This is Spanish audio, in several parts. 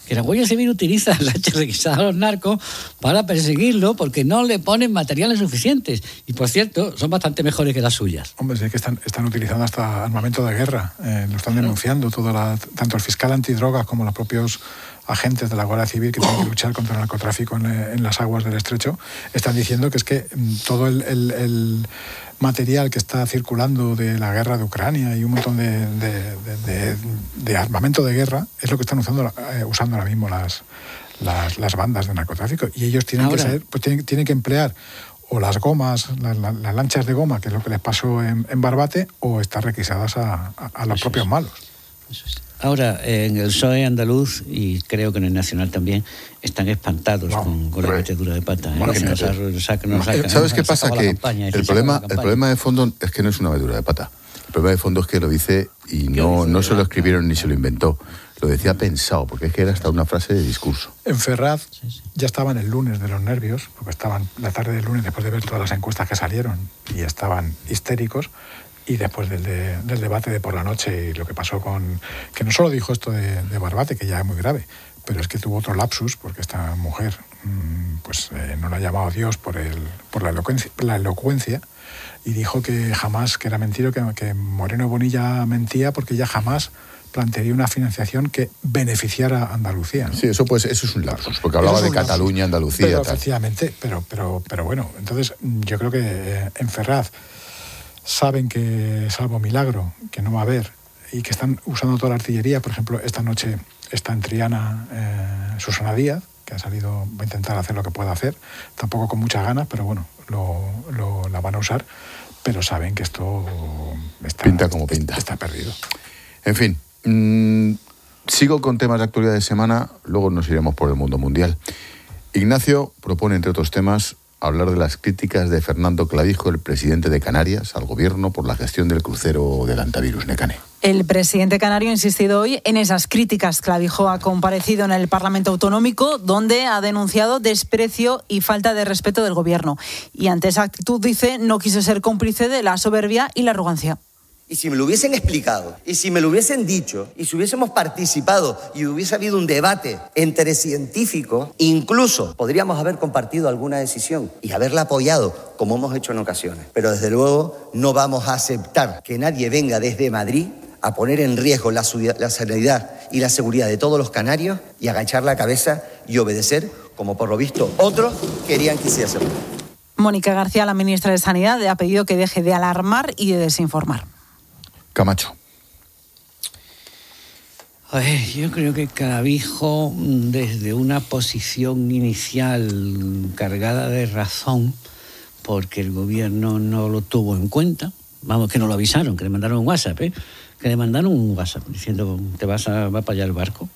que la Guardia Civil utiliza la requisada a los narcos para perseguirlo porque no le ponen materiales suficientes. Y, por cierto, son bastante mejores que las suyas. Hombre, sí que están utilizando hasta armamento de guerra. Lo están denunciando, tanto el fiscal antidrogas como los propios agentes de la Guardia Civil que tienen que luchar contra el narcotráfico en las aguas del estrecho. Están diciendo que es que todo el material que está circulando de la guerra de Ucrania y un montón de armamento de guerra es lo que están usando ahora mismo las bandas de narcotráfico, y ellos tienen que emplear o las gomas, las lanchas de goma, que es lo que les pasó en Barbate, o estar requisadas a los propios malos. Eso es. Ahora, en el PSOE andaluz, y creo que en el Nacional también, están espantados con la metedura de pata. ¿Sabes qué pasa? Que el problema de fondo es que no es una metedura de pata. El problema de fondo es que lo dice y no se lo escribieron ni se lo inventó. Lo decía pensado, porque es que era hasta una frase de discurso. En Ferraz ya estaban el lunes de los nervios, porque estaban la tarde del lunes después de ver todas las encuestas que salieron y estaban histéricos. Y después del debate de por la noche y lo que pasó que no solo dijo esto de Barbate, que ya es muy grave, pero es que tuvo otro lapsus, porque esta mujer no la ha llamado Dios por la elocuencia, y dijo que era mentira, que Moreno Bonilla mentía, porque ella jamás plantearía una financiación que beneficiara a Andalucía, ¿no? Sí, eso es un lapsus, porque hablaba de Cataluña, Andalucía, pero efectivamente, pero bueno, entonces yo creo que en Ferraz saben que, salvo milagro, que no va a haber, y que están usando toda la artillería. Por ejemplo, esta noche está en Triana Susana Díaz, que va a intentar hacer lo que pueda hacer, tampoco con muchas ganas, pero bueno, la van a usar, pero saben que esto pinta como pinta. Está perdido. En fin, sigo con temas de actualidad de semana, luego nos iremos por el mundo mundial. Ignacio propone, entre otros temas, hablar de las críticas de Fernando Clavijo, el presidente de Canarias, al gobierno por la gestión del crucero del Antavirus. Nekane. El presidente canario ha insistido hoy en esas críticas. Clavijo ha comparecido en el Parlamento Autonómico, donde ha denunciado desprecio y falta de respeto del gobierno. Y ante esa actitud, dice, no quiso ser cómplice de la soberbia y la arrogancia. Y si me lo hubiesen explicado, y si me lo hubiesen dicho, y si hubiésemos participado y hubiese habido un debate entre científicos, incluso podríamos haber compartido alguna decisión y haberla apoyado, como hemos hecho en ocasiones. Pero desde luego no vamos a aceptar que nadie venga desde Madrid a poner en riesgo la sanidad y la seguridad de todos los canarios y agachar la cabeza y obedecer, como por lo visto otros querían que hiciese. Mónica García, la ministra de Sanidad, ha pedido que deje de alarmar y de desinformar. Camacho. A ver, yo creo que Clavijo, desde una posición inicial cargada de razón, porque el gobierno no lo tuvo en cuenta, vamos, que no lo avisaron, que le mandaron un WhatsApp, diciendo va para allá el barco,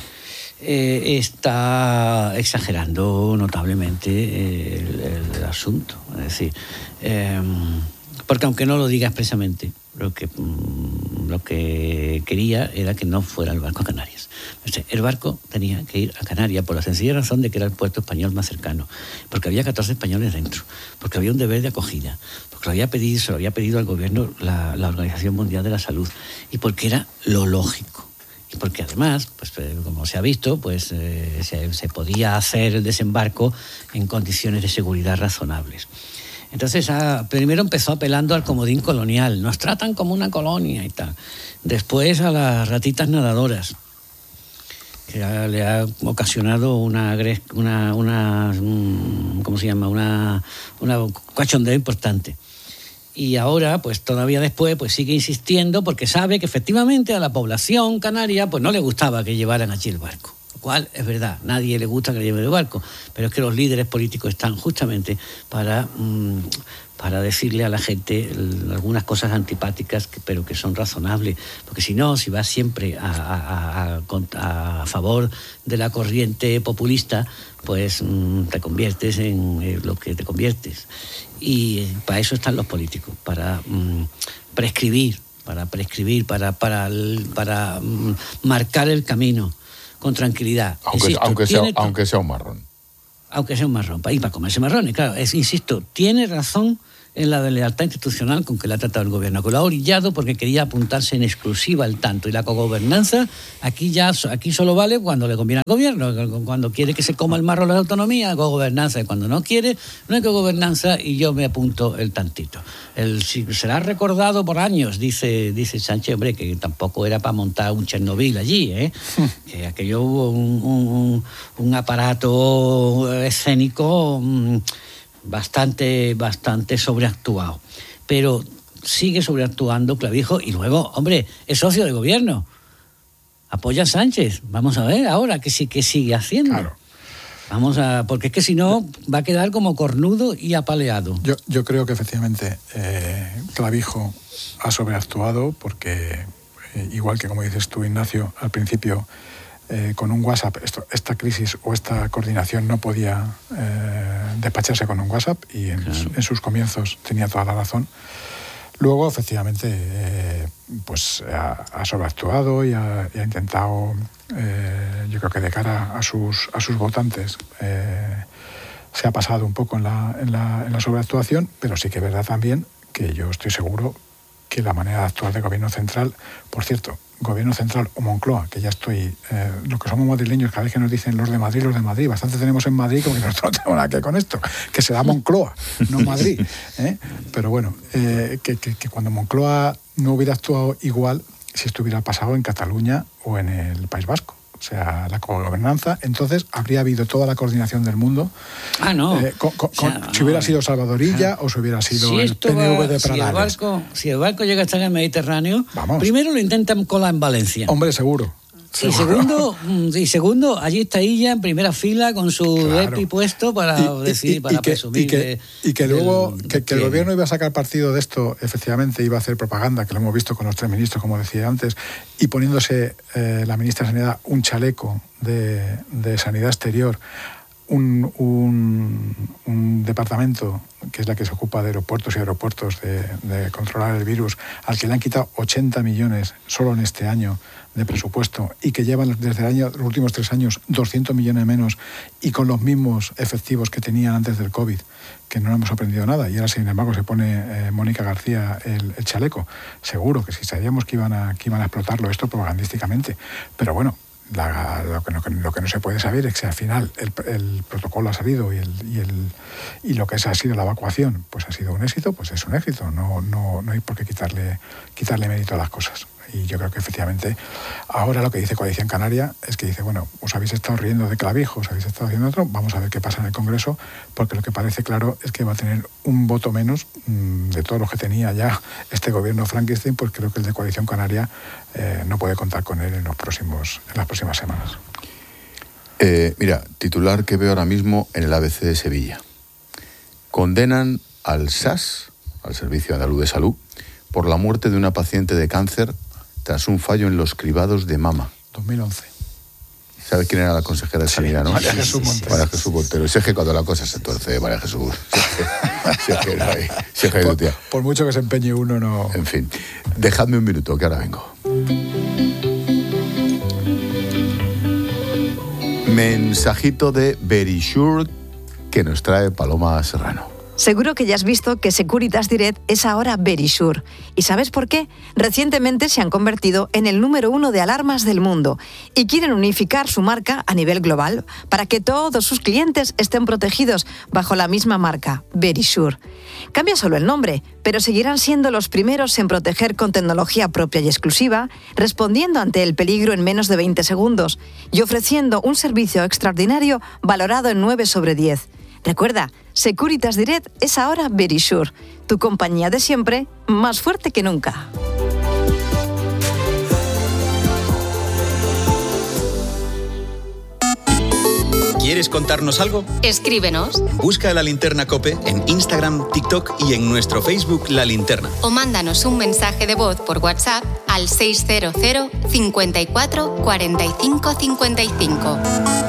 está exagerando notablemente el asunto. Es decir, porque aunque no lo diga expresamente, lo que quería era que no fuera el barco a Canarias. El barco tenía que ir a Canarias por la sencilla razón de que era el puerto español más cercano, porque había 14 españoles dentro, porque había un deber de acogida, porque se lo había pedido al gobierno la Organización Mundial de la Salud, y porque era lo lógico. Y porque además, como se ha visto, se podía hacer el desembarco en condiciones de seguridad razonables. Entonces, primero empezó apelando al comodín colonial. Nos tratan como una colonia y tal. Después a las ratitas nadadoras, que le ha ocasionado una cachondeo importante. Y ahora, todavía después, sigue insistiendo porque sabe que efectivamente a la población canaria no le gustaba que llevaran allí el barco. Lo cual es verdad, nadie le gusta que le lleven el barco, pero es que los líderes políticos están justamente para decirle a la gente algunas cosas antipáticas, pero que son razonables, porque si vas siempre a favor de la corriente populista, te conviertes en lo que te conviertes. Y para eso están los políticos, para prescribir, para marcar el camino con tranquilidad. Aunque sea un marrón. Aunque sea un marrón, y para comerse marrones, claro. Insisto, tiene razón en la lealtad institucional con que le ha tratado el gobierno, que lo ha orillado porque quería apuntarse en exclusiva al tanto. Y la cogobernanza aquí solo vale cuando le conviene al gobierno, cuando quiere que se coma el marro la autonomía, cogobernanza, y cuando no quiere, no hay cogobernanza y yo me apunto el tantito. Será recordado por años, dice Sánchez, hombre, que tampoco era para montar un Chernobyl allí, que aquello hubo un aparato escénico bastante sobreactuado. Pero sigue sobreactuando Clavijo y luego, hombre, es socio de gobierno. Apoya a Sánchez. Vamos a ver ahora qué sigue haciendo. Claro. Porque es que si no va a quedar como cornudo y apaleado. Yo creo que efectivamente Clavijo ha sobreactuado porque, igual que como dices tú, Ignacio, al principio con un WhatsApp, esta crisis o esta coordinación no podía despacharse con un WhatsApp y en sus comienzos tenía toda la razón. Luego, efectivamente, pues ha sobreactuado y ha intentado, yo creo que de cara a sus votantes, se ha pasado un poco en la sobreactuación, pero sí que es verdad también que yo estoy seguro que la manera de actuar del Gobierno Central, por cierto, Gobierno Central o Moncloa, que ya estoy, lo que somos madrileños, cada vez que nos dicen los de Madrid, bastante tenemos en Madrid, como que nosotros no tenemos nada que ver con esto, que será Moncloa, no Madrid. Pero bueno, que cuando Moncloa no hubiera actuado igual si esto hubiera pasado en Cataluña o en el País Vasco. O sea, la cogobernanza, entonces habría habido toda la coordinación del mundo. Si hubiera sido Salvadorilla o si hubiera sido el PNV de Pradales. Si el barco llega a estar en el Mediterráneo, primero lo intentan colar en Valencia. Hombre, seguro. Y segundo, allí está ella en primera fila con su EPI puesto para presumir. Y que luego que el gobierno iba a sacar partido de esto, efectivamente iba a hacer propaganda, que lo hemos visto con los 3 ministros, como decía antes, y poniéndose la ministra de Sanidad un chaleco de Sanidad Exterior, un departamento que es la que se ocupa de aeropuertos de controlar el virus, al que le han quitado 80 millones solo en este año de presupuesto y que llevan desde los últimos 3 años 200 millones menos y con los mismos efectivos que tenían antes del COVID, que no hemos aprendido nada. Y ahora, sin embargo, se pone Mónica García el chaleco. Seguro que si sabíamos que iban a explotarlo esto propagandísticamente. Pero bueno, lo que no se puede saber es que al final el protocolo ha salido y lo que ha sido la evacuación pues ha sido un éxito, pues es un éxito. No hay por qué quitarle mérito a las cosas. Y yo creo que efectivamente ahora lo que dice Coalición Canaria es que dice, bueno, os habéis estado riendo de Clavijo, os habéis estado haciendo otro, vamos a ver qué pasa en el Congreso, porque lo que parece claro es que va a tener un voto menos de todos los que tenía ya este gobierno Frankenstein, pues creo que el de Coalición Canaria no puede contar con él en las próximas semanas. Mira, titular que veo ahora mismo en el ABC de Sevilla. Condenan al SAS, al Servicio Andaluz de Salud, por la muerte de una paciente de cáncer tras un fallo en los cribados de mama. 2011. ¿Sabes quién era la consejera de Sanidad, no? María Jesús Montero. María Jesús Montero. Si es que cuando la cosa se tuerce, María Jesús. Si es que no hay. Por mucho que se empeñe uno, no... En fin, dejadme un minuto, que ahora vengo. Mensajito de Verisure que nos trae Paloma Serrano. Seguro que ya has visto que Securitas Direct es ahora Verisure. ¿Y sabes por qué? Recientemente se han convertido en el número 1 de alarmas del mundo y quieren unificar su marca a nivel global para que todos sus clientes estén protegidos bajo la misma marca, Verisure. Cambia solo el nombre, pero seguirán siendo los primeros en proteger con tecnología propia y exclusiva, respondiendo ante el peligro en menos de 20 segundos y ofreciendo un servicio extraordinario valorado en 9 sobre 10. Recuerda, Securitas Direct es ahora Verisure, tu compañía de siempre, más fuerte que nunca. ¿Quieres contarnos algo? Escríbenos. Busca La Linterna COPE en Instagram, TikTok y en nuestro Facebook La Linterna. O mándanos un mensaje de voz por WhatsApp al 600 54 45 55.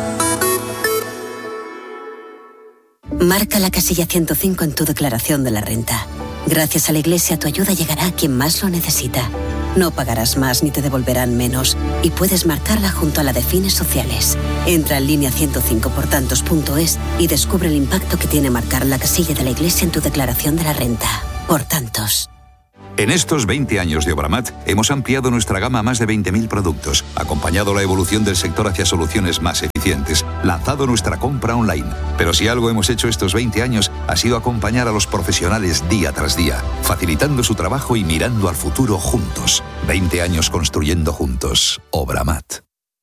Marca la casilla 105 en tu declaración de la renta. Gracias a la Iglesia, tu ayuda llegará a quien más lo necesita. No pagarás más ni te devolverán menos. Y puedes marcarla junto a la de fines sociales. Entra en línea 105portantos.es y descubre el impacto que tiene marcar la casilla de la Iglesia en tu declaración de la renta. Por tantos. En estos 20 años de Obramat hemos ampliado nuestra gama a más de 20.000 productos, acompañado la evolución del sector hacia soluciones más eficientes, lanzado nuestra compra online. Pero si algo hemos hecho estos 20 años ha sido acompañar a los profesionales día tras día, facilitando su trabajo y mirando al futuro juntos. 20 años construyendo juntos. Obramat.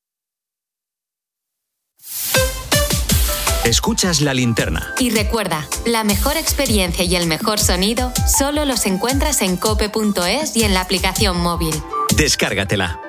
Escuchas La Linterna. Y recuerda, la mejor experiencia y el mejor sonido solo los encuentras en cope.es y en la aplicación móvil. Descárgatela.